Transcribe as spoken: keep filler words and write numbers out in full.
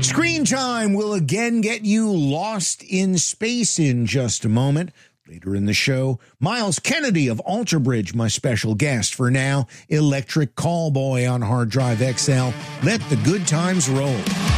Screen Time will again get you lost in space in just a moment. Later in the show, Miles Kennedy of Alter Bridge, my special guest. For now, Electric Callboy on Hard Drive X L. Let the good times roll.